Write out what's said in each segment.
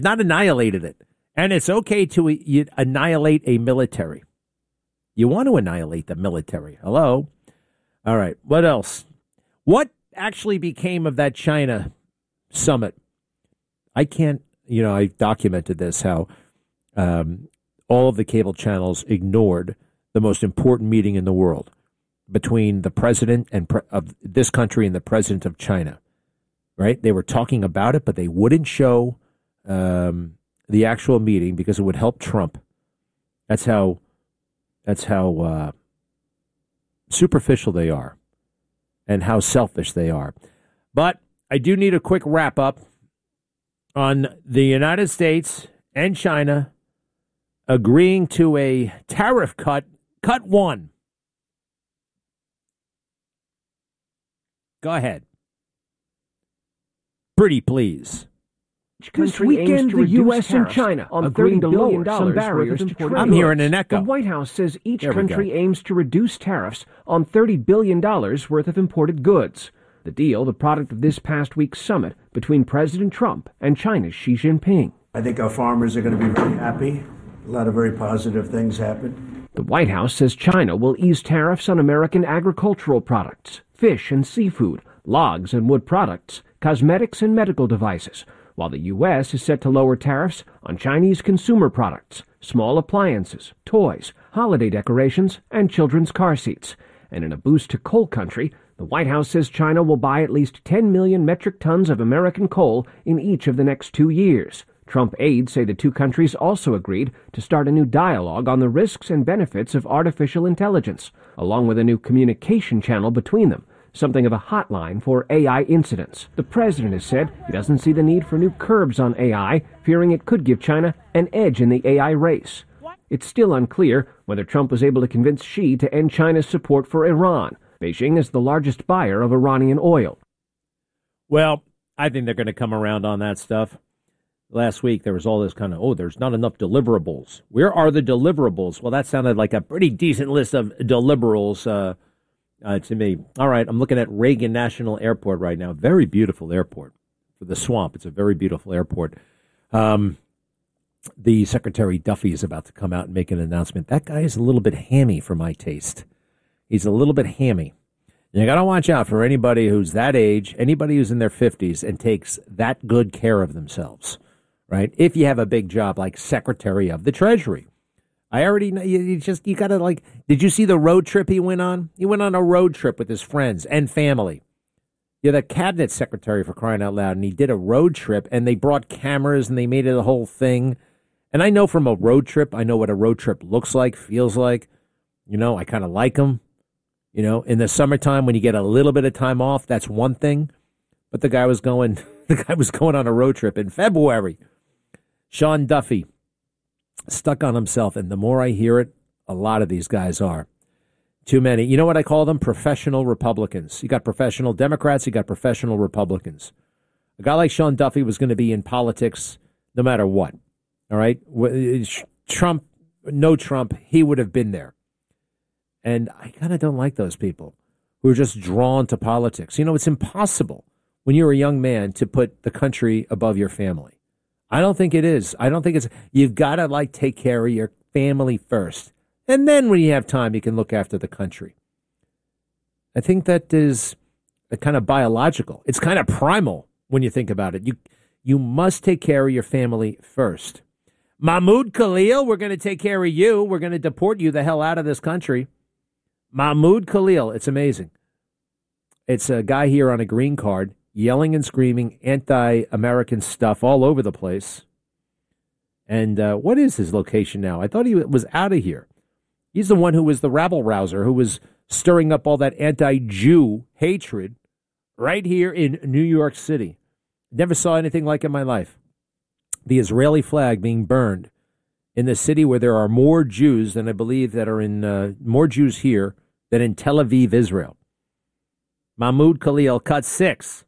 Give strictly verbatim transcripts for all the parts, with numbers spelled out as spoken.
Not annihilated it. And it's okay to uh, annihilate a military. You want to annihilate the military. Hello? All right. What else? What actually became of that China summit? I can't, you know, I documented this, how um, all of the cable channels ignored the most important meeting in the world between the president and pre- of this country and the president of China, right? They were talking about it, but they wouldn't show um, the actual meeting because it would help Trump. That's how, that's how uh, superficial they are and how selfish they are. But I do need a quick wrap up on the United States and China agreeing to a tariff cut, cut one. Go ahead. Pretty please. This weekend, the U S and China on thirty billion dollars some barriers to trade. I'm hearing an echo. The White House says each country aims to reduce tariffs on thirty billion dollars worth of imported goods. The deal, the product of this past week's summit between President Trump and China's Xi Jinping. I think our farmers are going to be very happy. A lot of very positive things happened. The White House says China will ease tariffs on American agricultural products, fish and seafood, logs and wood products, cosmetics and medical devices, while the U S is set to lower tariffs on Chinese consumer products, small appliances, toys, holiday decorations, and children's car seats. And in a boost to coal country, the White House says China will buy at least ten million metric tons of American coal in each of the next two years. Trump aides say the two countries also agreed to start a new dialogue on the risks and benefits of artificial intelligence, along with a new communication channel between them, something of a hotline for A I incidents. The president has said he doesn't see the need for new curbs on A I, fearing it could give China an edge in the A I race. It's still unclear whether Trump was able to convince Xi to end China's support for Iran. Beijing is the largest buyer of Iranian oil. Well, I think they're going to come around on that stuff. Last week, there was all this kind of, oh, there's not enough deliverables. Where are the deliverables? Well, that sounded like a pretty decent list of deliverables uh, uh, to me. All right, I'm looking at Reagan National Airport right now. Very beautiful airport for the swamp. It's a very beautiful airport. Um, the Secretary Duffy is about to come out and make an announcement. That guy is a little bit hammy for my taste. He's a little bit hammy. You got to watch out for anybody who's that age, anybody who's in their fifties and takes that good care of themselves, right? If you have a big job like Secretary of the Treasury. I already know, you, you just, you got to like, did you see the road trip he went on? He went on a road trip with his friends and family. You're the cabinet secretary, for crying out loud, and he did a road trip, and they brought cameras, and they made it a whole thing. And I know from a road trip, I know what a road trip looks like, feels like. You know, I kind of like them. You know, in the summertime when you get a little bit of time off, that's one thing. But the guy was going, the guy was going on a road trip in February. Sean Duffy, stuck on himself, and the more I hear it, a lot of these guys are. Too many. You know what I call them? Professional Republicans. You got professional Democrats, you got professional Republicans. A guy like Sean Duffy was going to be in politics no matter what. All right? Trump, no Trump, he would have been there. And I kind of don't like those people who are just drawn to politics. You know, it's impossible when you're a young man to put the country above your family. I don't think it is. I don't think it's, you've got to like take care of your family first. And then when you have time, you can look after the country. I think that is a kind of biological. It's kind of primal when you think about it. You, you must take care of your family first. Mahmoud Khalil, we're going to take care of you. We're going to deport you the hell out of this country. Mahmoud Khalil, it's amazing. It's a guy here on a green card yelling and screaming anti-American stuff all over the place. And uh, what is his location now? I thought he was out of here. He's the one who was the rabble-rouser, who was stirring up all that anti-Jew hatred right here in New York City. Never saw anything like it in my life. The Israeli flag being burned in the city where there are more Jews than I believe that are in, uh, more Jews here than in Tel Aviv, Israel. Mahmoud Khalil, cut six.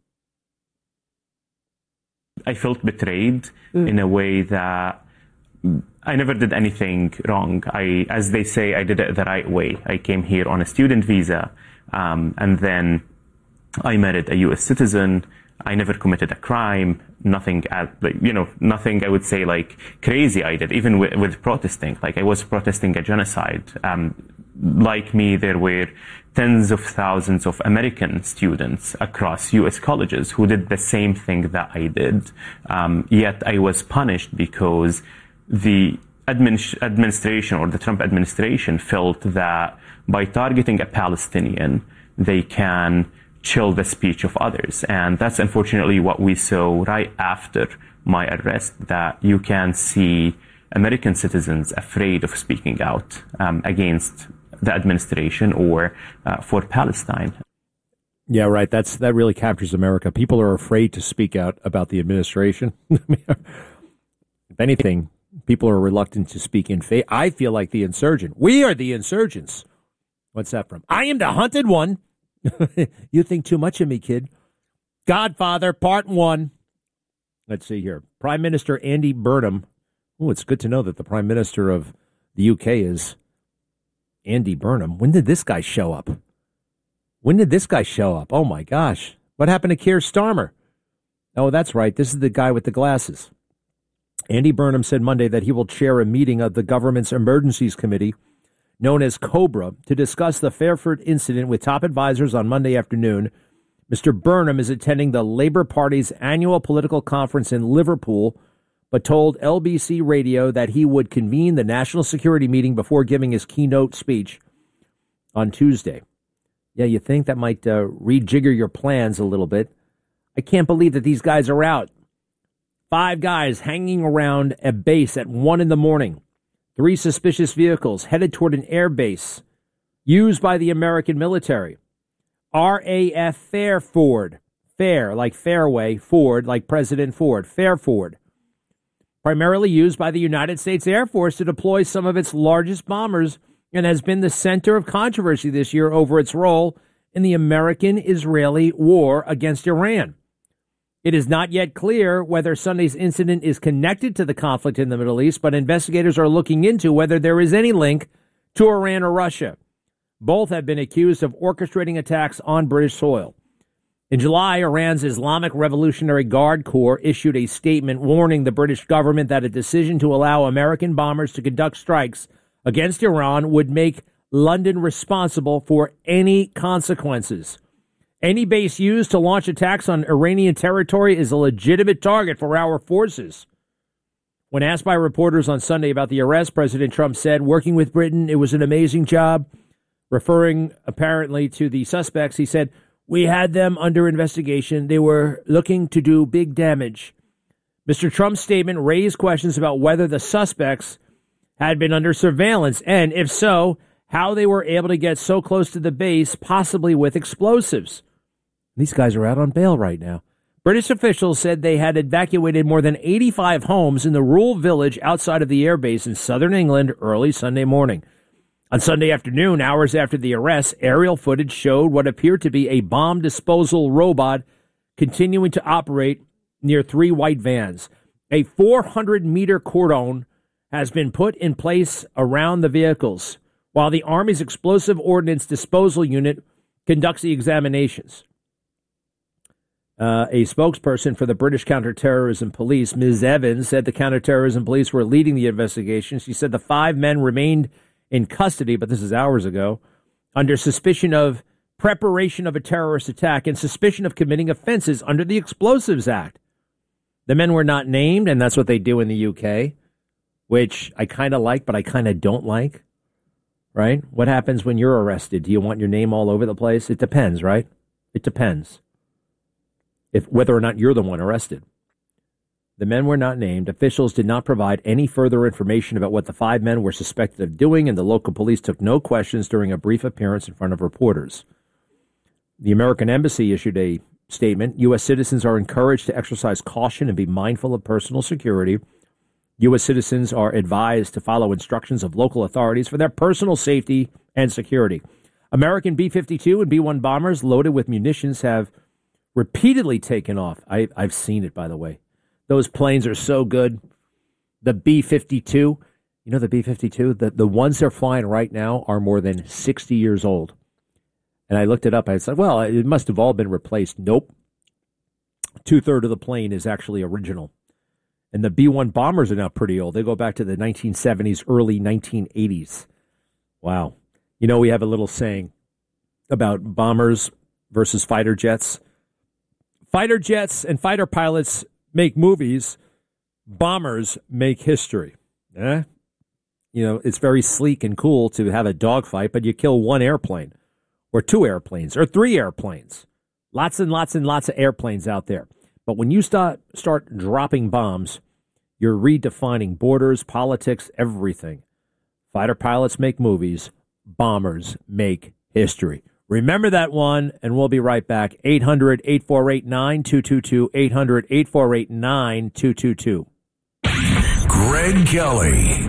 I felt betrayed mm. in a way that I never did anything wrong. I, as they say, I did it the right way. I came here on a student visa, um, and then I married a U S citizen. I never committed a crime, nothing, at, like, you know, nothing I would say like crazy I did, even with, with protesting. Like I was protesting a genocide. Um, like me, there were tens of thousands of American students across U S colleges who did the same thing that I did. Um, yet I was punished because the admin- administration or the Trump administration felt that by targeting a Palestinian, they can chill the speech of others. And that's unfortunately what we saw right after my arrest, that you can see American citizens afraid of speaking out um, against the administration or uh, for Palestine. Yeah, right. That's that really captures America. People are afraid to speak out about the administration. If anything, people are reluctant to speak in favor. I feel like the insurgent. We are the insurgents. What's that from? I am the hunted one. You think too much of me, kid. Godfather, part one. Let's see here. Prime Minister Andy Burnham. Oh, it's good to know that the Prime Minister of the U K is Andy Burnham. When did this guy show up? When did this guy show up? Oh, my gosh. What happened to Keir Starmer? Oh, that's right. This is the guy with the glasses. Andy Burnham said Monday that he will chair a meeting of the government's Emergencies Committee, known as COBRA, to discuss the Fairford incident with top advisors on Monday afternoon. Mister Burnham is attending the Labour Party's annual political conference in Liverpool, but told L B C Radio that he would convene the national security meeting before giving his keynote speech on Tuesday. Yeah, you think that might uh, rejigger your plans a little bit. I can't believe that these guys are out. Five guys hanging around a base at one in the morning. Three suspicious vehicles headed toward an air base used by the American military. R A F Fairford. Fair, like Fairway. Ford, like President Ford. Fairford. Primarily used by the United States Air Force to deploy some of its largest bombers, and has been the center of controversy this year over its role in the American-Israeli war against Iran. It is not yet clear whether Sunday's incident is connected to the conflict in the Middle East, but investigators are looking into whether there is any link to Iran or Russia. Both have been accused of orchestrating attacks on British soil. In July, Iran's Islamic Revolutionary Guard Corps issued a statement warning the British government that a decision to allow American bombers to conduct strikes against Iran would make London responsible for any consequences. Any base used to launch attacks on Iranian territory is a legitimate target for our forces. When asked by reporters on Sunday about the arrest, President Trump said, working with Britain, it was an amazing job. Referring apparently to the suspects, he said, we had them under investigation. They were looking to do big damage. Mister Trump's statement raised questions about whether the suspects had been under surveillance, and if so, how they were able to get so close to the base, possibly with explosives. These guys are out on bail right now. British officials said they had evacuated more than eighty-five homes in the rural village outside of the airbase in southern England early Sunday morning. On Sunday afternoon, hours after the arrest, aerial footage showed what appeared to be a bomb disposal robot continuing to operate near three white vans. A four hundred meter cordon has been put in place around the vehicles, while the Army's Explosive Ordnance Disposal Unit conducts the examinations. Uh, a spokesperson for the British Counterterrorism Police, Miz Evans, said the counterterrorism police were leading the investigation. She said the five men remained in custody, but this is hours ago, under suspicion of preparation of a terrorist attack and suspicion of committing offenses under the Explosives Act. The men were not named, and that's what they do in the U K, which I kind of like, but I kind of don't like, right? What happens when you're arrested? Do you want your name all over the place? It depends, right? It depends. If whether or not you're the one arrested. The men were not named. Officials did not provide any further information about what the five men were suspected of doing, and the local police took no questions during a brief appearance in front of reporters. The American Embassy issued a statement. U S citizens are encouraged to exercise caution and be mindful of personal security. U S citizens are advised to follow instructions of local authorities for their personal safety and security. American B fifty-two and B one bombers loaded with munitions have repeatedly taken off. I, I've seen it, by the way. Those planes are so good. The B fifty-two, you know the B fifty-two? The, the ones they're flying right now are more than sixty years old. And I looked it up. I said, well, it must have all been replaced. Nope. two-thirds of the plane is actually original. And the B one bombers are now pretty old. They go back to the nineteen seventies, early nineteen eighties. Wow. You know, we have a little saying about bombers versus fighter jets. Fighter jets and fighter pilots make movies. Bombers make history. Eh? You know, it's very sleek and cool to have a dogfight, but you kill one airplane or two airplanes or three airplanes. Lots and lots and lots of airplanes out there. But when you start start dropping bombs, you're redefining borders, politics, everything. Fighter pilots make movies. Bombers make history. Remember that one, and we'll be right back. eight hundred, eight four eight, nine two two two, eight hundred, eight four eight, nine two two two. Greg Kelly.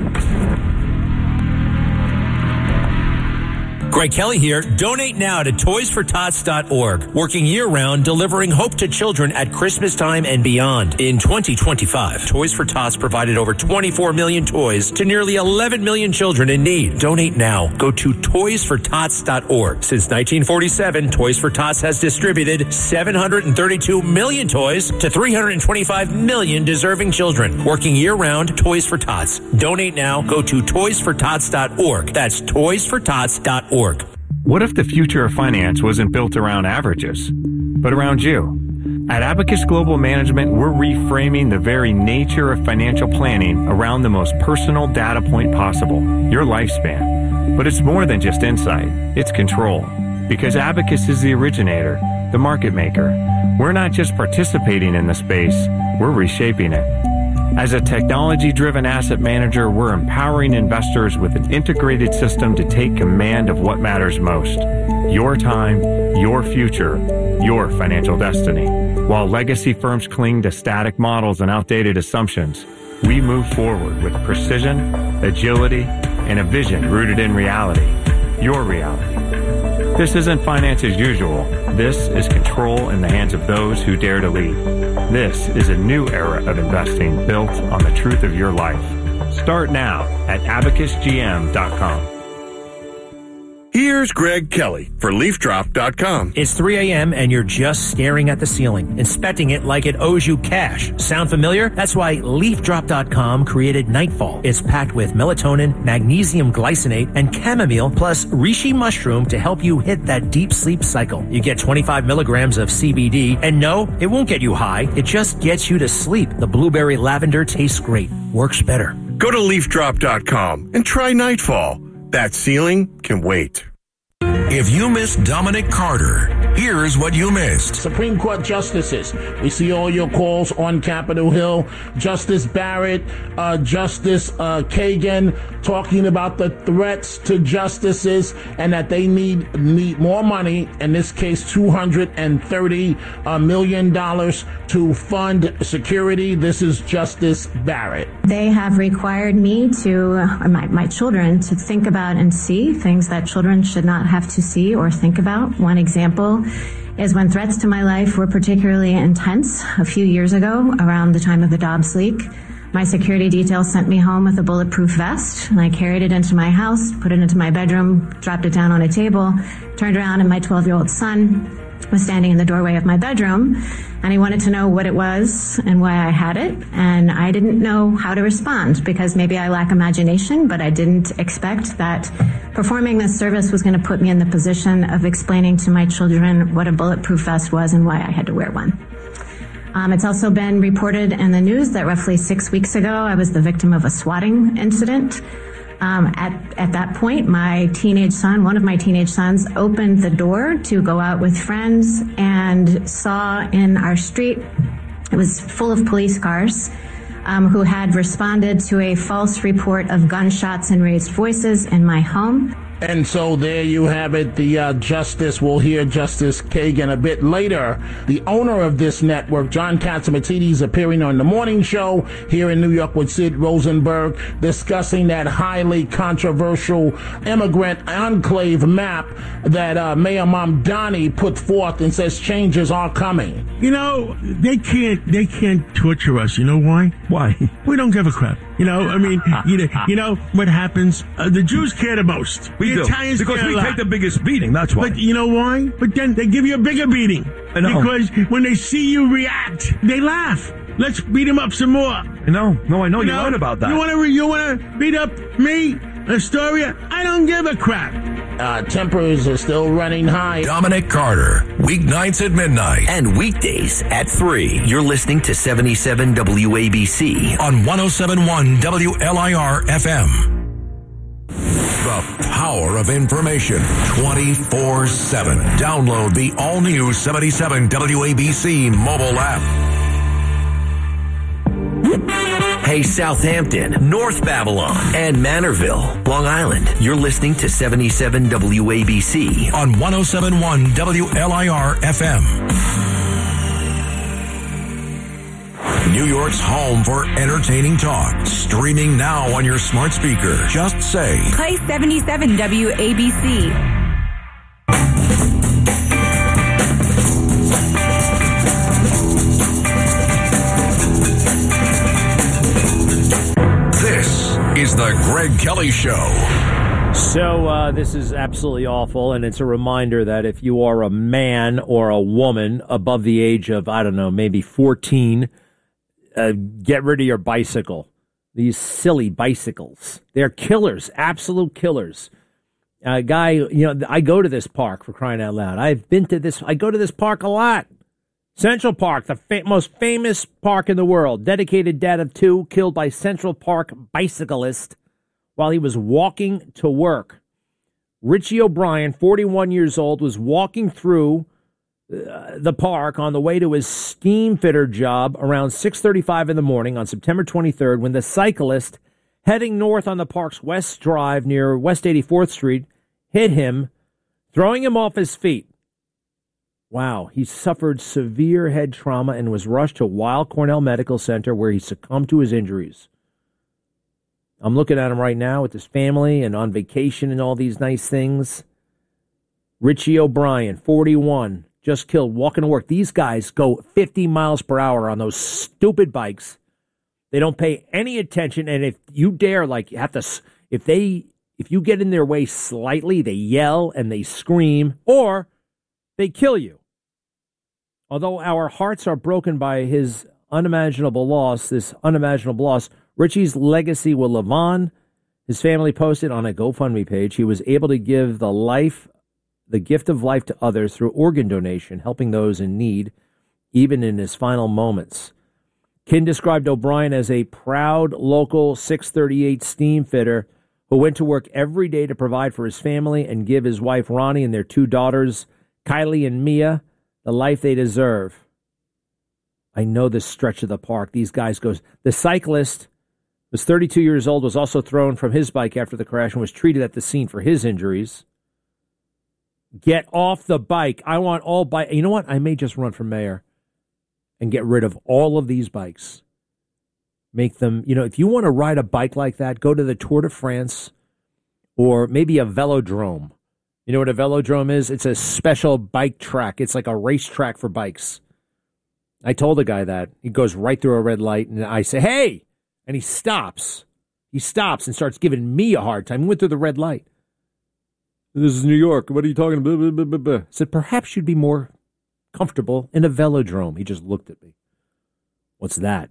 Greg Kelly here. Donate now to toys for tots dot org, working year-round, delivering hope to children at Christmas time and beyond. In twenty twenty-five, Toys for Tots provided over twenty-four million toys to nearly eleven million children in need. Donate now. Go to toys for tots dot org. Since nineteen forty-seven, Toys for Tots has distributed seven hundred thirty-two million toys to three hundred twenty-five million deserving children. Working year-round, Toys for Tots. Donate now. Go to toys for tots dot org. That's toys for tots dot org. What if the future of finance wasn't built around averages, but around you? At Abacus Global Management, we're reframing the very nature of financial planning around the most personal data point possible, your lifespan. But it's more than just insight, it's control. Because Abacus is the originator, the market maker. We're not just participating in the space, we're reshaping it. As a technology-driven asset manager, we're empowering investors with an integrated system to take command of what matters most. Your time, your future, your financial destiny. While legacy firms cling to static models and outdated assumptions, we move forward with precision, agility, and a vision rooted in reality. Your reality. This isn't finance as usual. This is control in the hands of those who dare to lead. This is a new era of investing built on the truth of your life. Start now at abacus g m dot com. Here's Greg Kelly for leaf drop dot com. It's three a.m. and you're just staring at the ceiling, inspecting it like it owes you cash. Sound familiar? That's why leaf drop dot com created Nightfall. It's packed with melatonin, magnesium glycinate, and chamomile, plus reishi mushroom to help you hit that deep sleep cycle. You get twenty-five milligrams of C B D, and no, it won't get you high. It just gets you to sleep. The blueberry lavender tastes great. Works better. Go to leaf drop dot com and try Nightfall. That ceiling can wait. If you missed Dominic Carter, here's what you missed. Supreme Court justices. We see all your calls on Capitol Hill. Justice Barrett, uh, Justice uh, Kagan talking about the threats to justices and that they need need more money, in this case two hundred thirty million dollars to fund security. This is Justice Barrett. They have required me to, or my, my children, to think about and see things that children should not have to see or think about. One example is when threats to my life were particularly intense a few years ago around the time of the Dobbs leak. My security detail sent me home with a bulletproof vest, and I carried it into my house, put it into my bedroom, dropped it down on a table, turned around, and my twelve-year-old son was standing in the doorway of my bedroom, and he wanted to know what it was and why I had it, and I didn't know how to respond because maybe I lack imagination, but I didn't expect that performing this service was going to put me in the position of explaining to my children what a bulletproof vest was and why I had to wear one. Um, it's also been reported in the news that roughly six weeks ago, I was the victim of a swatting incident. Um, at, at that point, my teenage son, one of my teenage sons, opened the door to go out with friends and saw in our street, it was full of police cars, um, who had responded to a false report of gunshots and raised voices in my home. And so there you have it. The uh, justice, we'll hear Justice Kagan a bit later. The owner of this network, John Catsimatidis, appearing on The Morning Show here in New York with Sid Rosenberg, discussing that highly controversial immigrant enclave map that uh, Mayor Mamdani put forth and says changes are coming. You know, they can't they can't torture us. You know why? Why? We don't give a crap. You know, I mean, you know, you know what happens? Uh, the Jews care the most. We the do. Italians Because care a we lot. take the biggest beating, that's why. But you know why? But then they give you a bigger beating. I know. Because when they see you react, they laugh. Let's beat him up some more. No, no, I know, You you're know? right about that. You want to you want to beat up me, Astoria? I don't give a crap. Uh, tempers are still running high. Dominic Carter, weeknights at midnight. And weekdays at three. You're listening to seventy-seven W A B C. On one oh seven point one W L I R F M. The power of information twenty-four seven. Download the all-new seventy-seven W A B C mobile app. Hey, Southampton, North Babylon, and Manorville, Long Island. You're listening to seventy-seven W A B C. On one oh seven point one W L I R F M. New York's home for entertaining talk. Streaming now on your smart speaker. Just say, Play seventy-seven W A B C. this is the Greg Kelly Show. So uh, this is absolutely awful, and it's a reminder that if you are a man or a woman above the age of, I don't know, maybe fourteen, uh, get rid of your bicycle. These silly bicycles. They're killers, absolute killers. A guy, you know, I go to this park, for crying out loud. I've been to this, I go to this park a lot. Central Park, the fa- most famous park in the world. Dedicated dad of two, killed by Central Park bicyclist while he was walking to work. Richie O'Brien, forty-one years old, was walking through uh, the park on the way to his steam fitter job around six thirty-five in the morning on September twenty-third when the cyclist heading north on the park's West Drive near West eighty-fourth Street hit him, throwing him off his feet. Wow, he suffered severe head trauma and was rushed to Weill Cornell Medical Center where he succumbed to his injuries. I'm looking at him right now with his family and on vacation and all these nice things. Richie O'Brien, forty-one, just killed walking to work. These guys go fifty miles per hour on those stupid bikes. They don't pay any attention, and if you dare, like, you have to, if they, if you get in their way slightly, they yell and they scream, or they kill you. Although our hearts are broken by his unimaginable loss, this unimaginable loss, Richie's legacy will live on. His family posted on a GoFundMe page. He was able to give the life, the gift of life to others through organ donation, helping those in need, even in his final moments. Kin described O'Brien as a proud local six thirty-eight steam fitter who went to work every day to provide for his family and give his wife Ronnie and their two daughters, Kylie and Mia, the life they deserve. I know this stretch of the park. These guys goes. The cyclist was thirty-two years old, was also thrown from his bike after the crash and was treated at the scene for his injuries. Get off the bike. I want all bike. You know what? I may just run for mayor and get rid of all of these bikes. Make them, you know, if you want to ride a bike like that, go to the Tour de France or maybe a velodrome. You know what a velodrome is? It's a special bike track. It's like a race track for bikes. I told the guy that. He goes right through a red light, and I say, hey! And he stops. He stops and starts giving me a hard time. He went through the red light. This is New York. What are you talking about? Blah, blah, blah, blah. I said, perhaps you'd be more comfortable in a velodrome. He just looked at me. What's that?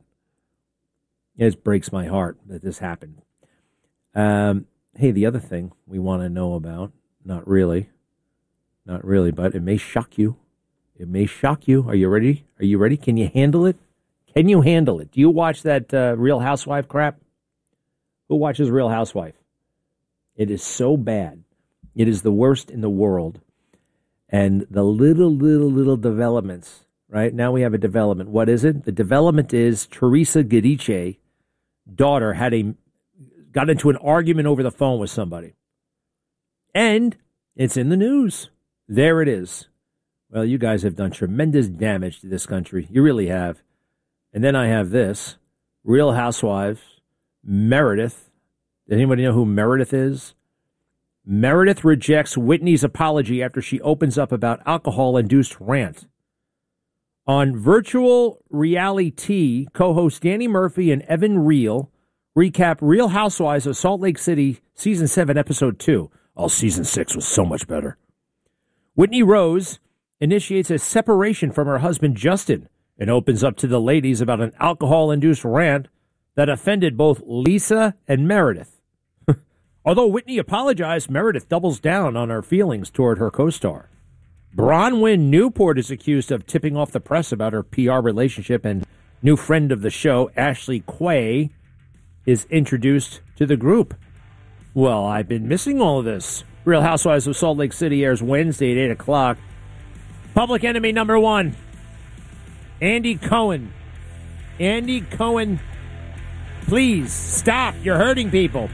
It breaks my heart that this happened. Um, hey, the other thing we want to know about, not really, not really, but it may shock you. It may shock you. Are you ready? Are you ready? Can you handle it? Can you handle it? Do you watch that uh, Real Housewife crap? Who watches Real Housewife? It is so bad. It is the worst in the world. And the little, little, little developments, right? Now we have a development. What is it? The development is Teresa Giudice, daughter, had a got into an argument over the phone with somebody. And it's in the news. There it is. Well, you guys have done tremendous damage to this country. You really have. And then I have this. Real Housewives, Meredith. Does anybody know who Meredith is? Meredith rejects Whitney's apology after she opens up about alcohol-induced rant. On virtual reality, co-hosts Danny Murphy and Evan Reel recap Real Housewives of Salt Lake City, Season seven, Episode two. Oh, season six was so much better. Whitney Rose initiates a separation from her husband, Justin, and opens up to the ladies about an alcohol-induced rant that offended both Lisa and Meredith. Although Whitney apologized, Meredith doubles down on her feelings toward her co-star. Bronwyn Newport is accused of tipping off the press about her P R relationship, and new friend of the show, Ashley Quay, is introduced to the group. Well, I've been missing all of this. Real Housewives of Salt Lake City airs Wednesday at eight o'clock. Public enemy number one, Andy Cohen. Andy Cohen, please stop. You're hurting people.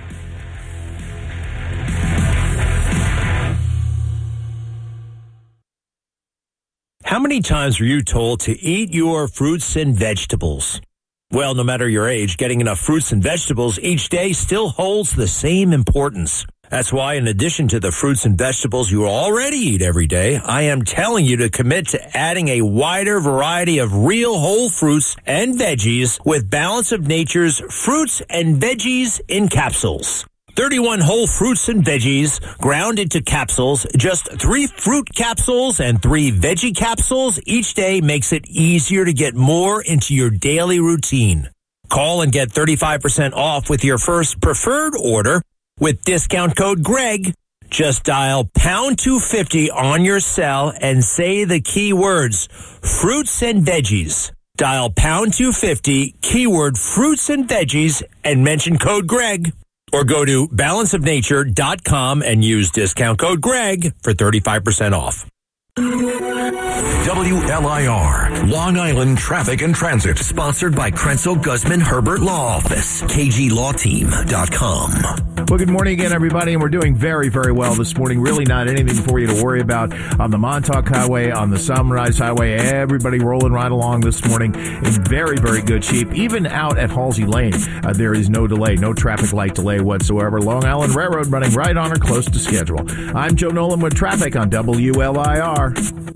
How many times were you told to eat your fruits and vegetables? Well, no matter your age, getting enough fruits and vegetables each day still holds the same importance. That's why, in addition to the fruits and vegetables you already eat every day, I am telling you to commit to adding a wider variety of real whole fruits and veggies with Balance of Nature's Fruits and Veggies in Capsules. thirty-one whole fruits and veggies ground into capsules. Just three fruit capsules and three veggie capsules each day makes it easier to get more into your daily routine. Call and get thirty-five percent off with your first preferred order with discount code Greg. Just dial pound two fifty on your cell and say the key words, fruits and veggies. Dial pound two fifty, keyword fruits and veggies, and mention code Greg. Or go to balance of nature dot com and use discount code Greg for thirty-five percent off. W L I R, Long Island Traffic and Transit. Sponsored by Krenzel Guzman Herbert Law Office, K G law team dot com. Well, good morning again, everybody, and we're doing very, very well this morning. Really not anything for you to worry about on the Montauk Highway, on the Sunrise Highway. Everybody rolling right along this morning in very, very good shape. Even out at Halsey Lane, uh, there is no delay, no traffic light delay whatsoever. Long Island Railroad running right on or close to schedule. I'm Joe Nolan with traffic on W L I R.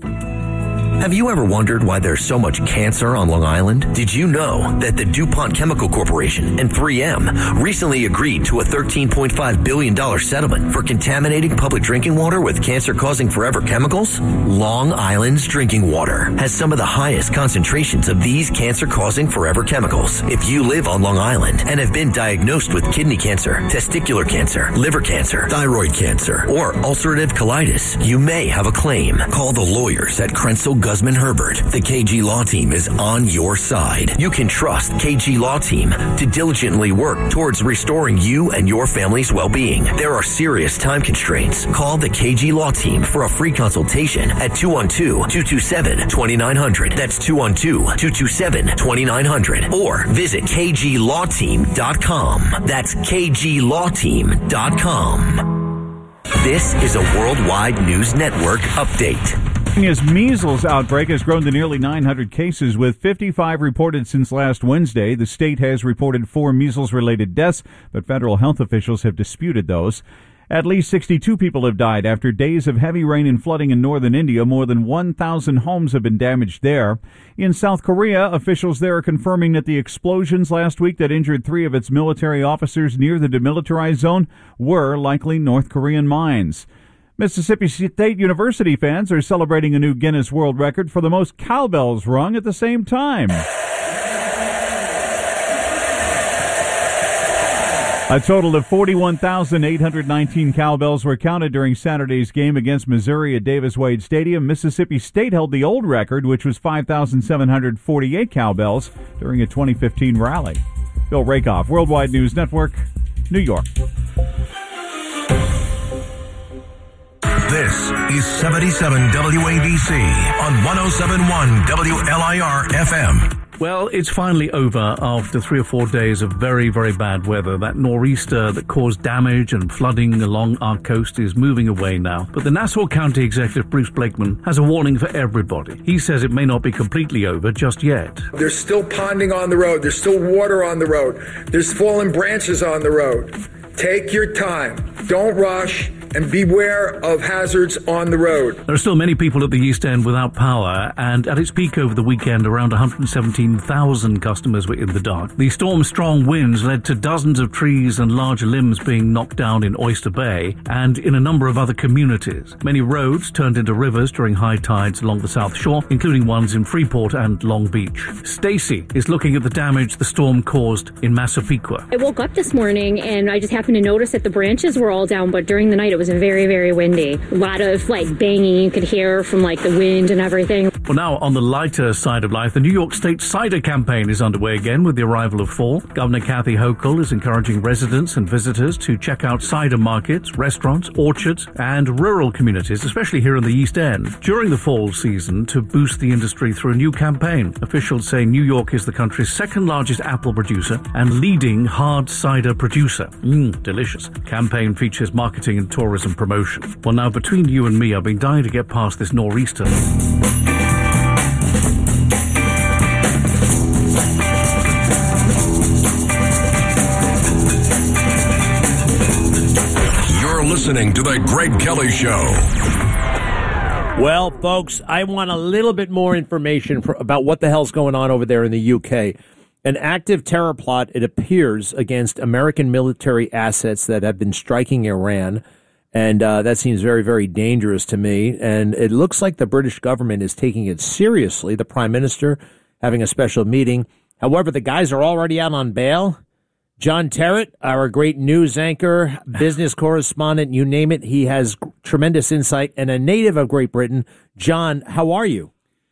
Have you ever wondered why there's so much cancer on Long Island? Did you know that the DuPont Chemical Corporation and three M recently agreed to a thirteen point five billion dollars settlement for contaminating public drinking water with cancer-causing forever chemicals? Long Island's drinking water has some of the highest concentrations of these cancer-causing forever chemicals. If you live on Long Island and have been diagnosed with kidney cancer, testicular cancer, liver cancer, thyroid cancer, or ulcerative colitis, you may have a claim. Call the lawyers at Krenzel Guzman Herbert. The K G Law Team is on your side. You can trust K G Law Team to diligently work towards restoring you and your family's well-being. There are serious time constraints. Call the K G Law Team for a free consultation at two one two, two two seven, two nine zero zero. That's two one two, two two seven, two nine zero zero. Or visit K G law team dot com. That's K G law team dot com. This is a Worldwide News Network update. Pennsylvania's measles outbreak has grown to nearly nine hundred cases, with fifty-five reported since last Wednesday. The state has reported four measles-related deaths, but federal health officials have disputed those. At least sixty-two people have died after days of heavy rain and flooding in northern India. More than one thousand homes have been damaged there. In South Korea, officials there are confirming that the explosions last week that injured three of its military officers near the demilitarized zone were likely North Korean mines. Mississippi State University fans are celebrating a new Guinness World Record for the most cowbells rung at the same time. A total of forty-one thousand eight hundred nineteen cowbells were counted during Saturday's game against Missouri at Davis-Wade Stadium. Mississippi State held the old record, which was five thousand seven hundred forty-eight cowbells during a twenty fifteen rally. Bill Rakoff, Worldwide News Network, New York. This is seventy-seven W A B C on one oh seven point one W L I R F M. Well, it's finally over after three or four days of very, very bad weather. That nor'easter that caused damage and flooding along our coast is moving away now. But the Nassau County Executive, Bruce Blakeman, has a warning for everybody. He says it may not be completely over just yet. There's still ponding on the road. There's still water on the road. There's fallen branches on the road. Take your time. Don't rush. and beware of hazards on the road. There are still many people at the East End without power, and at its peak over the weekend, around one hundred seventeen thousand customers were in the dark. The storm's strong winds led to dozens of trees and large limbs being knocked down in Oyster Bay and in a number of other communities. Many roads turned into rivers during high tides along the South Shore, including ones in Freeport and Long Beach. Stacey is looking at the damage the storm caused in Massapequa. I woke up this morning and I just happened to notice that the branches were all down, but during the night it was very, very windy. A lot of like banging you could hear from like the wind and everything. Well, now on the lighter side of life, the New York State cider campaign is underway again with the arrival of fall. Governor Kathy Hochul is encouraging residents and visitors to check out cider markets, restaurants, orchards, and rural communities, especially here in the East End, during the fall season to boost the industry through a new campaign. Officials say New York is the country's second largest apple producer and leading hard cider producer. Mmm, delicious. Campaign features marketing and tourism promotion. Well, now between you and me, I've been dying to get past this nor'easter. Listening to the Greg Kelly Show. Well, folks, I want a little bit more information for, about what the hell's going on over there in the U K. An active terror plot, it appears, against American military assets that have been striking Iran. And uh, that seems very, very dangerous to me. And it looks like the British government is taking it seriously. The Prime Minister having a special meeting. However, the guys are already out on bail. John Terrett, our great news anchor, business correspondent, you name it, he has tremendous insight and a native of Great Britain. John, how are you?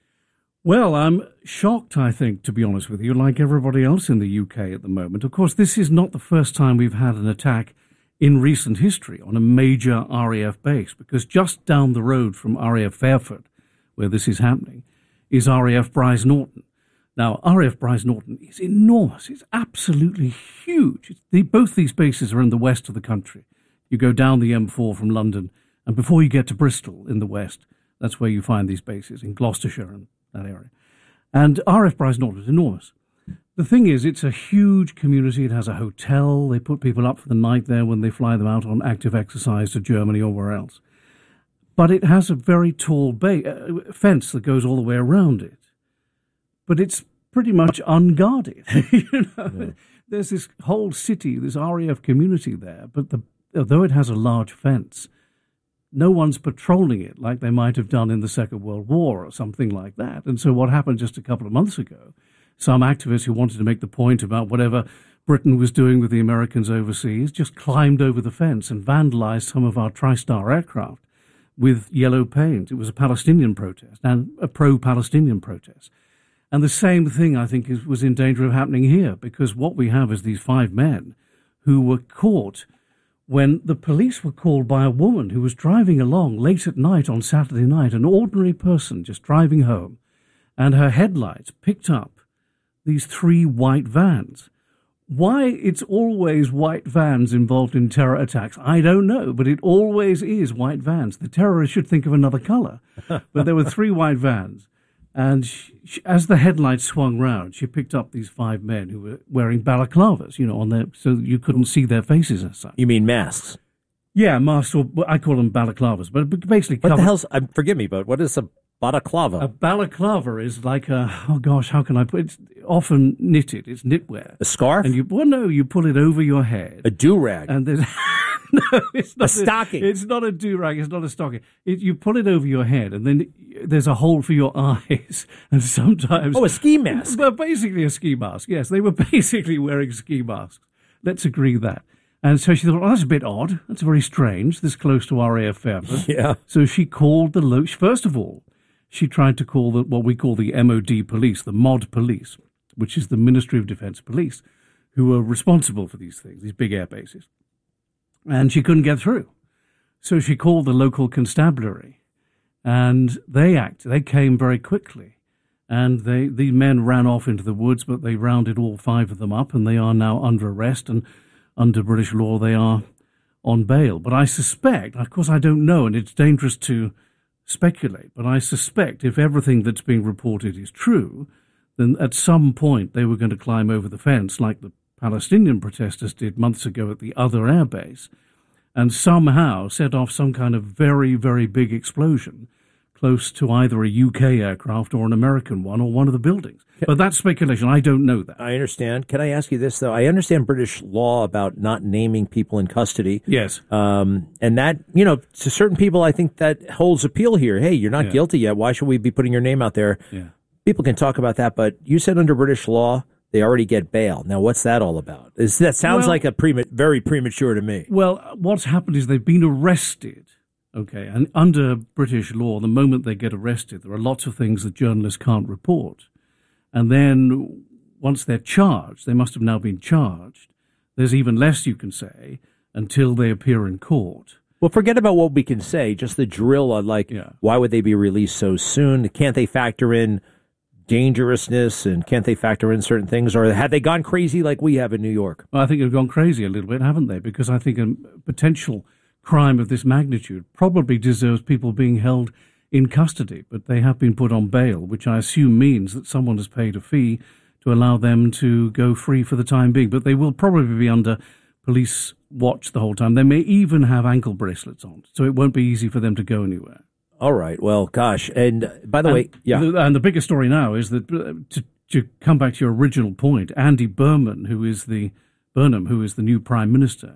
Well, I'm shocked, I think, to be honest with you, like everybody else in the U K at the moment. Of course, this is not the first time we've had an attack in recent history on a major R A F base, because just down the road from R A F Fairford, where this is happening, is R A F Brize Norton. Now, R A F Brize Norton is enormous. It's absolutely huge. It's the, both these bases are in the west of the country. You go down the M four from London, and before you get to Bristol in the west, that's where you find these bases, in Gloucestershire and that area. And R A F Brize Norton is enormous. The thing is, it's a huge community. It has a hotel. They put people up for the night there when they fly them out on active exercise to Germany or where else. But it has a very tall ba- uh, fence that goes all the way around it. But it's pretty much unguarded. you know? Yeah. There's this whole city, this R A F community there, but the, although it has a large fence, no one's patrolling it like they might have done in the Second World War or something like that. And so what happened just a couple of months ago, some activists who wanted to make the point about whatever Britain was doing with the Americans overseas just climbed over the fence and vandalized some of our TriStar aircraft with yellow paint. It was a Palestinian protest and a pro-Palestinian protest. And the same thing, I think, is, was in danger of happening here, because what we have is these five men who were caught when the police were called by a woman who was driving along late at night on Saturday night, an ordinary person just driving home, and her headlights picked up these three white vans. Why it's always white vans involved in terror attacks, I don't know, but it always is white vans. The terrorists should think of another color. But there were three white vans. And she, she, as the headlights swung round, she picked up these five men who were wearing balaclavas, you know, on their, so you couldn't see their faces as such. You mean masks? Yeah, masks, or I call them balaclavas, but basically... What covered. the hell's, uh, forgive me, but what is a balaclava? A balaclava is like a, oh gosh, how can I put it? It's often knitted, it's knitwear. A scarf? And you, well, no, you pull it over your head. A do-rag? And there's... No, it's not a stocking. A, it's not a do-rag. It's not a stocking. It, you pull it over your head, and then there's a hole for your eyes. And sometimes... Oh, a ski mask. Well, basically a ski mask, yes. They were basically wearing ski masks. Let's agree that. And so she thought, well, that's a bit odd. That's very strange, this close to R A F Fairford. Yeah. So she called the... Lo- First of all, she tried to call the what we call the M O D police, the M O D police, which is the Ministry of Defence police, who are responsible for these things, these big air bases. And she couldn't get through. So she called the local constabulary, and they acted. They came very quickly, and they the men ran off into the woods, but they rounded all five of them up, and they are now under arrest, and under British law they are on bail. But I suspect, of course I don't know, and it's dangerous to speculate, but I suspect if everything that's being reported is true, then at some point they were going to climb over the fence like the Palestinian protesters did months ago at the other airbase, and somehow set off some kind of very, very big explosion close to either a U K aircraft or an American one or one of the buildings. But that's speculation. I don't know that. I understand. Can I ask you this, though? I understand British law about not naming people in custody. Yes. Um, and that, you know, to certain people, I think that holds appeal here. Hey, you're not Yeah. guilty yet. Why should we be putting your name out there? Yeah. People can talk about that, but you said under British law, they already get bail. Now, what's that all about? Is, that sounds Well- like a prema- very premature to me. Well, what's happened is they've been arrested. Okay, and under British law, the moment they get arrested, there are lots of things that journalists can't report. And then once they're charged, they must have now been charged, there's even less you can say until they appear in court. Well, forget about what we can say, just the drill on, like, why would they be released so soon? Can't they factor in dangerousness, and can't they factor in certain things? Or have they gone crazy like we have in New York? Well, I think they've gone crazy a little bit, haven't they? Because I think a potential crime of this magnitude probably deserves people being held in custody, but they have been put on bail, which I assume means that someone has paid a fee to allow them to go free for the time being. But they will probably be under police watch the whole time. They may even have ankle bracelets on, so it won't be easy for them to go anywhere. All right. Well, gosh. And uh, by the and way, yeah. The, and the bigger story now is that, uh, to, to come back to your original point, Andy Burnham, who is the Burnham, who is the new prime minister,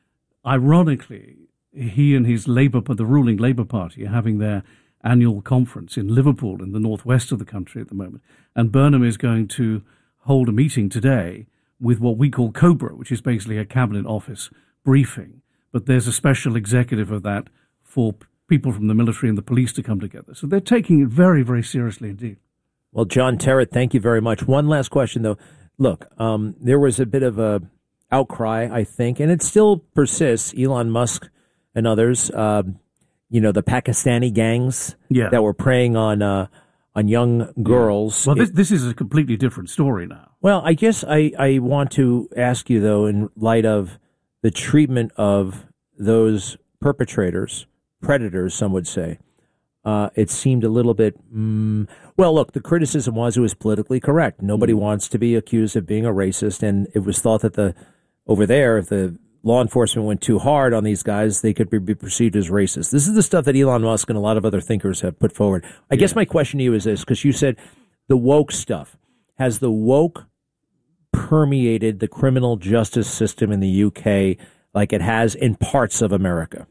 ironically, he and his Labour, the ruling Labour Party, are having their annual conference in Liverpool in the northwest of the country at the moment. And Burnham is going to hold a meeting today with what we call COBRA, which is basically a cabinet office briefing. But there's a special executive of that for people from the military and the police to come together. So they're taking it very, very seriously indeed. Well, John Terrett, thank you very much. One last question, though. Look, um, there was a bit of a outcry, I think, and it still persists. Elon Musk and others, uh, you know, the Pakistani gangs Yeah. that were preying on uh, on young girls. Well, this, It- this is a completely different story now. well, I guess I, I want to ask you, though, in light of the treatment of those perpetrators, predators, some would say, uh, it seemed a little bit, mm, well, look, the criticism was it was politically correct. Nobody wants to be accused of being a racist, and it was thought that the over there, if the law enforcement went too hard on these guys, they could be, be perceived as racist. This is the stuff that Elon Musk and a lot of other thinkers have put forward. I guess my question to you is this, because you said the woke stuff. Has the woke permeated the criminal justice system in the U K like it has in parts of America?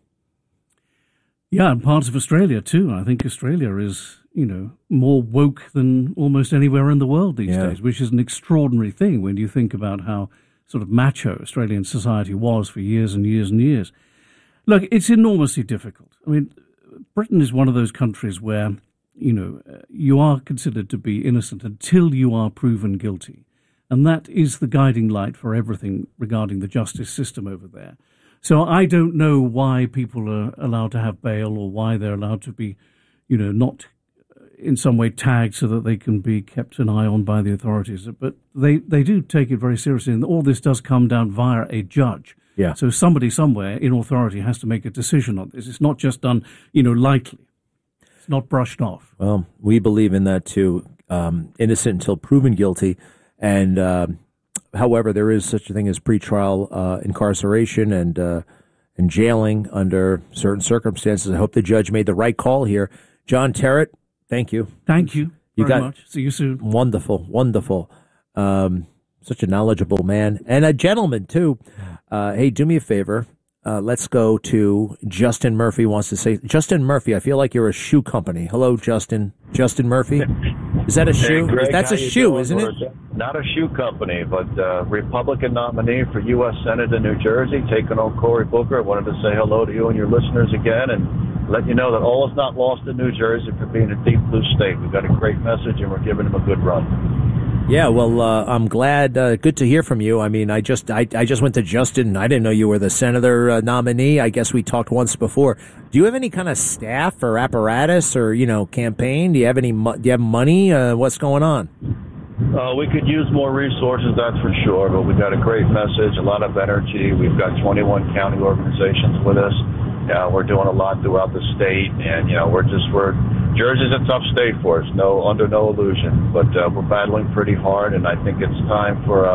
Yeah, and parts of Australia too. I think Australia is, you know, more woke than almost anywhere in the world these Yeah. days, which is an extraordinary thing when you think about how sort of macho Australian society was for years and years and years. Look, it's enormously difficult. I mean, Britain is one of those countries where, you know, uh, you are considered to be innocent until you are proven guilty. And that is the guiding light for everything regarding the justice system over there. So I don't know why people are allowed to have bail or why they're allowed to be, you know, not in some way tagged so that they can be kept an eye on by the authorities. But they, they do take it very seriously, and all this does come down via a judge. Yeah. So somebody somewhere in authority has to make a decision on this. It's not just done, you know, lightly. It's not brushed off. Well, we believe in that too. Um, innocent until proven guilty. And um however, there is such a thing as pretrial uh, incarceration and uh, and jailing under certain circumstances. I hope the judge made the right call here. John Terrett, thank you. Thank you You very got much. See you soon. Wonderful, wonderful. Um, such a knowledgeable man and a gentleman too. Uh, hey, do me a favor. Uh, let's go to Justin Murphy wants to say, Justin Murphy, I feel like you're a shoe company. Hello, Justin. Justin Murphy. Is that a Hey, shoe? Greg, That's how a you shoe, doing? isn't it? We're Not a shoe company, but uh, Republican nominee for U S Senate in New Jersey, taking on Cory Booker. I wanted to say hello to you and your listeners again and let you know that all is not lost in New Jersey for being a deep blue state. We've got a great message, and we're giving them a good run. Yeah, well, uh, I'm glad. Uh, good to hear from you. I mean, I just, I, I just went to Justin. I didn't know you were the senator uh, nominee. I guess we talked once before. Do you have any kind of staff or apparatus or you know campaign? Do you have any? Mo- do you have money? Uh, what's going on? Uh, we could use more resources, that's for sure, but we've got a great message, a lot of energy. We've got twenty-one county organizations with us. Uh, we're doing a lot throughout the state, and, you know, we're just, we're, Jersey's a tough state for us, no, under no illusion, but uh, we're battling pretty hard, and I think it's time for uh,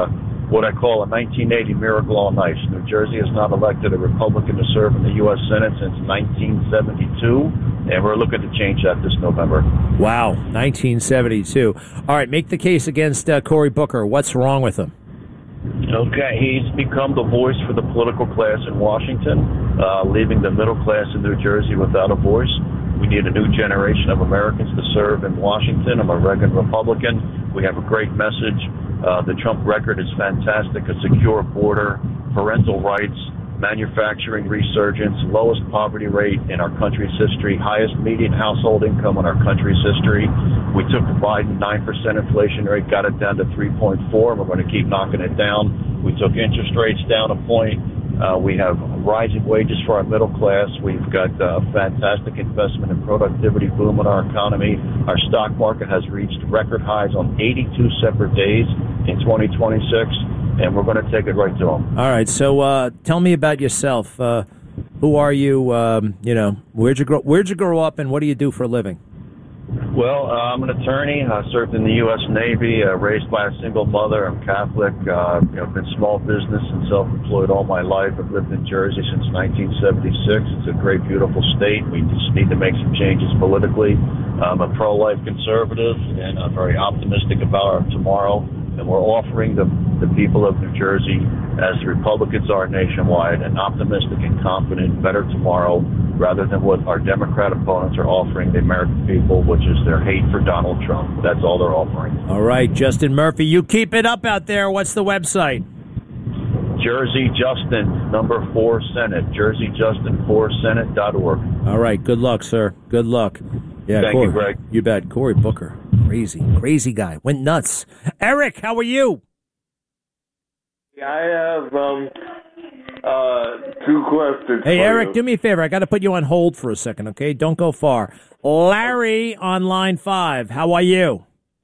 what I call a nineteen eighty miracle on ice. New Jersey has not elected a Republican to serve in the U S Senate since nineteen seventy-two, and we're looking to change that this November. Wow, nineteen seventy-two. All right, make the case against uh, Cory Booker. What's wrong with him? Okay, he's become the voice for the political class in Washington, uh, leaving the middle class in New Jersey without a voice. We need a new generation of Americans to serve in Washington. I'm a Reagan Republican. We have a great message. Uh, the Trump record is fantastic. A secure border, parental rights, manufacturing resurgence, lowest poverty rate in our country's history, highest median household income in our country's history. We took the Biden nine percent inflation rate, got it down to three point four, and we're going to keep knocking it down. We took interest rates down a point. Uh, we have rising wages for our middle class. We've got a fantastic investment and productivity boom in our economy. Our stock market has reached record highs on eighty-two separate days in twenty twenty-six, and we're going to take it right to them. All right, so uh, tell me about yourself. Uh, who are you? Um, you know, where'd you grow? Where'd you grow up, and what do you do for a living? Well, uh, I'm an attorney. I served in the U S Navy, uh, raised by a single mother. I'm Catholic. Uh, you know, been small business and self-employed all my life. I've lived in Jersey since nineteen seventy-six. It's a great, beautiful state. We just need to make some changes politically. I'm a pro-life conservative, and I'm very optimistic about our tomorrow. And we're offering the, the people of New Jersey, as the Republicans are nationwide, an optimistic and confident, better tomorrow, rather than what our Democrat opponents are offering the American people, which is their hate for Donald Trump. That's all they're offering. All right, Justin Murphy, you keep it up out there. What's the website? Jersey Justin, number four Senate, jersey justin four senate dot org. All right, good luck, sir. Good luck. Yeah, Thank Cory, you, Greg. You bet. Cory Booker, crazy, crazy guy. Went nuts. Eric, how are you? Yeah, I have um, uh, two questions. Hey, for Eric, you. do me a favor. I got to put you on hold for a second, okay? Don't go far. Larry on line five. How are you?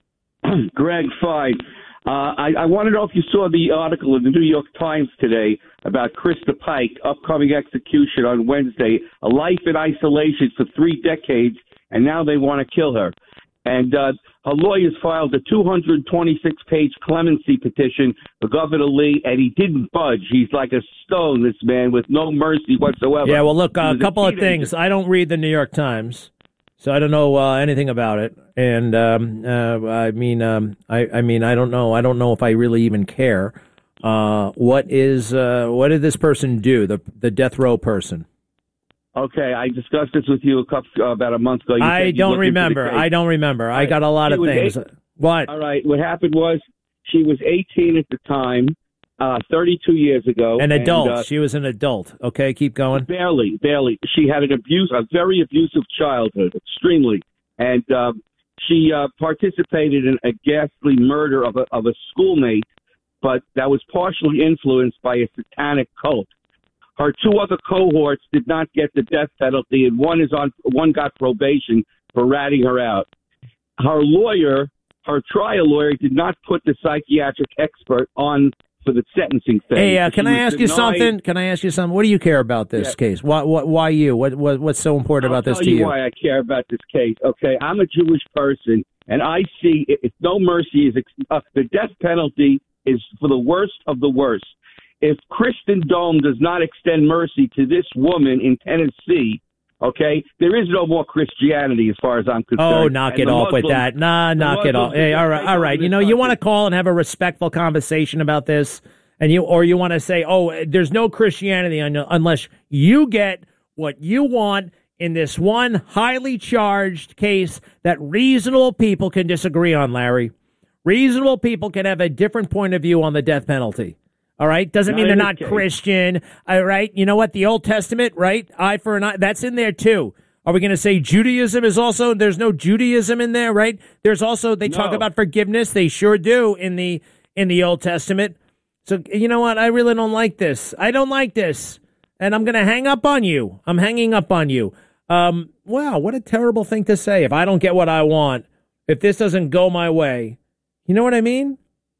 Greg, fine. Uh, I, I want to know if you saw the article in the New York Times today about Krista Pike, upcoming execution on Wednesday, a life in isolation for three decades, and now they want to kill her. And uh, her lawyers filed a two hundred twenty-six page clemency petition for Governor Lee, and he didn't budge. He's like a stone, this man, with no mercy whatsoever. Yeah, well, look, uh, a couple a of things. I don't read the New York Times, so I don't know uh, anything about it. And um, uh, I mean, um, I, I mean, I don't know. I don't know if I really even care. Uh, what is uh, what did this person do? The the death row person. Okay, I discussed this with you a couple, uh, about a month ago. You I said you don't looked into the remember. case. I don't remember. I got a lot She of was things. eight- What? All right. What happened was she was eighteen at the time, uh, thirty-two years ago. An adult. And, uh, She was an adult. Okay, keep going. Barely, barely. She had an abuse, a very abusive childhood, extremely, and um, she uh, participated in a ghastly murder of a of a schoolmate, but that was partially influenced by a satanic cult. Her two other cohorts did not get the death penalty, and one is on one got probation for ratting her out. Her lawyer, her trial lawyer, did not put the psychiatric expert on for the sentencing phase. Hey, uh, She can I was ask you denied- something? Can I ask you something? What do you care about this Yeah. case? Why, why, why you? What, what, what's so important I'll about this tell to you you? why I care about this case. Okay, I'm a Jewish person, and I see if no mercy is ex- uh, the death penalty is for the worst of the worst. If Kristen Dome does not extend mercy to this woman in Tennessee, okay, there is no more Christianity as far as I'm concerned. Oh, knock And it the off with Muslims- that. Nah, the knock it off. Muslims Hey, all right, take all over right. this You know, you want to country. call and have a respectful conversation about this, and you, or you want to say, oh, there's no Christianity un- unless you get what you want in this one highly charged case that reasonable people can disagree on, Larry. Reasonable people can have a different point of view on the death penalty. All right. Doesn't Not mean they're in not this case. Christian. All right. You know what? The Old Testament, right? Eye for an eye. That's in there too. Are we going to say Judaism is also, there's no Judaism in there, right? There's also, they talk No. about forgiveness. They sure do in the, in the Old Testament. So you know what? I really don't like this. I don't like this. And I'm going to hang up on you. I'm hanging up on you. Um, wow. What a terrible thing to say. If I don't get what I want, if this doesn't go my way, you know what I mean?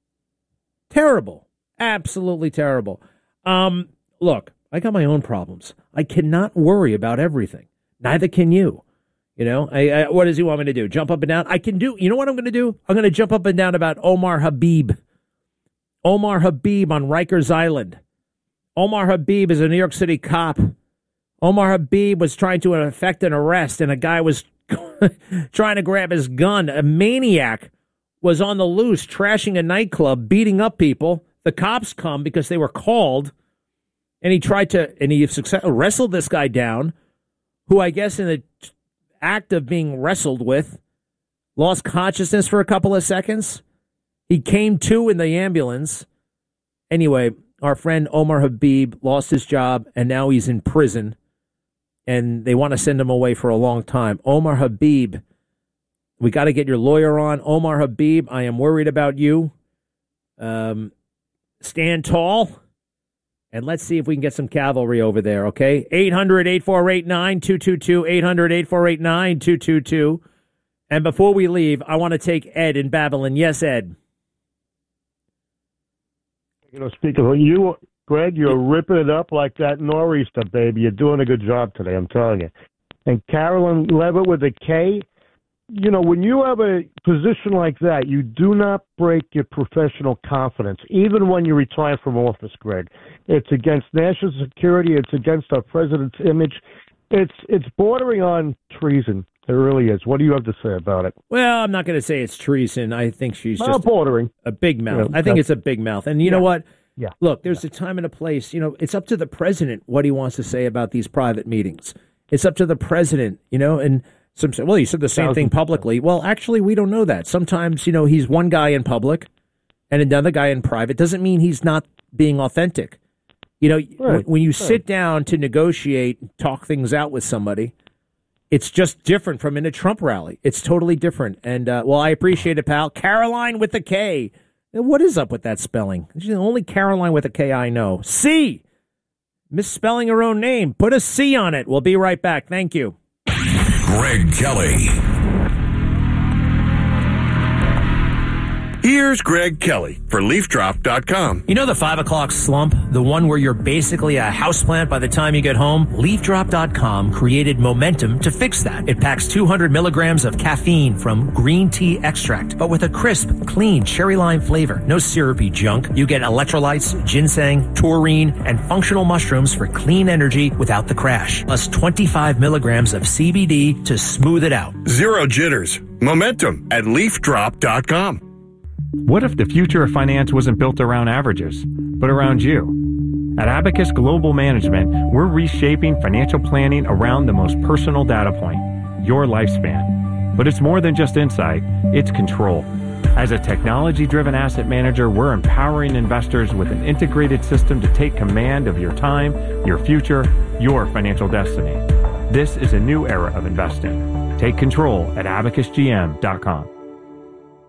Terrible. Absolutely terrible. Um, look, I got my own problems. I cannot worry about everything. Neither can you. You know, I, I, what does he want me to do? Jump up and down? I can do. You know what I'm going to do? I'm going to jump up and down about Omar Habib. Omar Habib on Rikers Island. Omar Habib is a New York City cop. Omar Habib was trying to effect an arrest, and a guy was trying to grab his gun. A maniac was on the loose, trashing a nightclub, beating up people. The cops come because they were called, and he tried to, and he success, wrestled this guy down, who I guess in the act of being wrestled with, lost consciousness for a couple of seconds. He came to in the ambulance. Anyway, our friend Omar Habib lost his job, and now he's in prison, and they want to send him away for a long time. Omar Habib, we got to get your lawyer on. Omar Habib, I am worried about you. Um, stand tall, and let's see if we can get some cavalry over there, okay? eight hundred, eight four eight, nine two two two, eight hundred, eight four eight, nine two two two. And before we leave, I want to take Ed in Babylon. Yes, Ed. You know, speaking of you, Greg, you're ripping it up like that nor'easter, baby. You're doing a good job today, I'm telling you. And Carolyn Levitt with a K, you know, when you have a position like that, you do not break your professional confidence, even when you retire from office, Greg. It's against national security. It's against our president's image. It's it's bordering on treason. It really is. What do you have to say about it? Well, I'm not going to say it's treason. I think she's Not just bordering. a big mouth. Yeah, I think it's a big mouth. And you Yeah. know what? Yeah. Look, there's a time and a place. You know, it's up to the president what he wants to say about these private meetings. It's up to the president, you know, and some say, well, he said the same thing publicly. Well, actually, we don't know that. Sometimes, you know, he's one guy in public and another guy in private. Doesn't mean he's not being authentic. You know, Right. when, when you Right. sit down to negotiate, talk things out with somebody, it's just different from in a Trump rally. It's totally different. And, uh, well, I appreciate it, pal. Caroline with a K. What is up with that spelling? She's the only Caroline with a K I know. C. Misspelling her own name. Put a C on it. We'll be right back. Thank you. Greg Kelly. Here's Greg Kelly for Leaf Drop dot com. You know the five o'clock slump? The one where you're basically a houseplant by the time you get home? Leaf Drop dot com created Momentum to fix that. It packs two hundred milligrams of caffeine from green tea extract, but with a crisp, clean cherry lime flavor. No syrupy junk. You get electrolytes, ginseng, taurine, and functional mushrooms for clean energy without the crash. Plus twenty-five milligrams of C B D to smooth it out. Zero jitters. Momentum at Leaf Drop dot com. What if the future of finance wasn't built around averages, but around you? At Abacus Global Management, we're reshaping financial planning around the most personal data point, your lifespan. But it's more than just insight, it's control. As a technology-driven asset manager, we're empowering investors with an integrated system to take command of your time, your future, your financial destiny. This is a new era of investing. Take control at abacus g m dot com.